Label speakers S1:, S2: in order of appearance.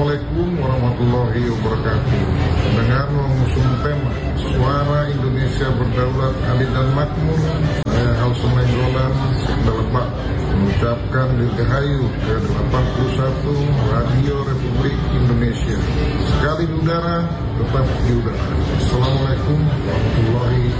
S1: Assalamualaikum warahmatullahi wabarakatuh. Dengan mengusung tema Suara Indonesia Berdaulat, Adil dan Makmur, saya Hausa Nainggolan Sekdalebak mengucapkan dirgahayu ke-81 Radio Republik Indonesia. Sekali di udara, tetap di udara. Assalamualaikum warahmatullahi wabarakatuh.